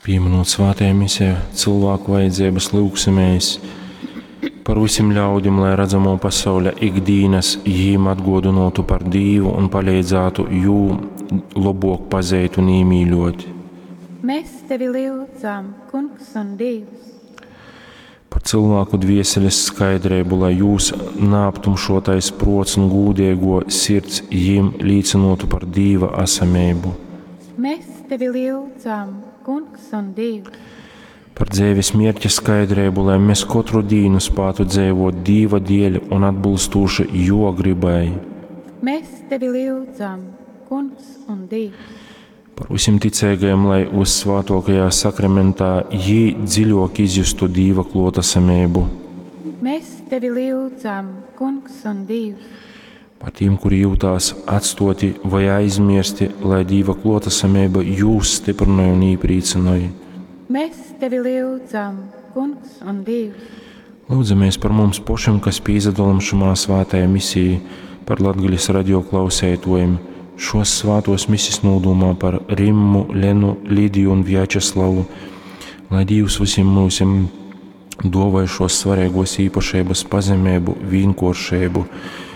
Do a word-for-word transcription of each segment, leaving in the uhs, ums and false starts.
Pieminot svētajā misē cilvēku vajadzības lūgsimies par visiem ļaudīm, lai redzamo pasauļa ikdienas jīm atgodunotu par Dīvu un palīdzētu jū labāk pazeit un īmīļot. Mēs tevi lūdzam, Kungs un Dievs. Par cilvēku dvieseles skaidrību, lai jūs nāptumšotais prots un gūdīgo sirds jīm līdzinotu par Dieva esamību. Mēs tevi lūdzam, Kungs un Dievs. Par dzīves mērķa skaidrību, lai mēs katru dienu spētu dzīvot Dieva dēļ un atbilstoši jo gribai. Mēs tevi lūdzam, Kungs un Dievs. Par visiem ticīgajiem, lai uz svētākajā sakramentā jī dziļāk izjustu Dieva klotasamību. Mēs tevi lūdzam, Kungs un Dievs. Par tiem, kuri jūtās atstoti vai aizmirsti, lai Dieva klotasamība jūs stiprināja un īpriecināja. Mēs tevi lūdzam, Kungs un Dievs. Lūdzamies par mums pašiem, kas pīzadalam šumā svētajā misijā, par Latgaļas radio klausētojiem. Šos svētos misijas nodomā par Rimmu, Lenu, Lidiju un Vjačeslavu, lai Dievs visiem mūsim dāvāj šos svarīgos īpašības pazemību, vienkāršību,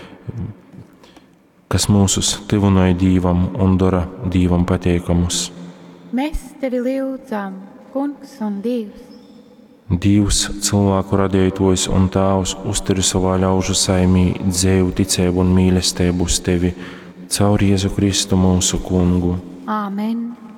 kas mūsus tuvināja Dievam un dara Dievam pateikamus. Mēs tevi lūdzam, Kungs un Dievs. Dievs, cilvēku radītājs un Tēvs, uzturi savā ļaužu saimī dzēju ticību un mīlestību uz tevi, caur Jēzu Kristu mūsu Kungu. Āmen.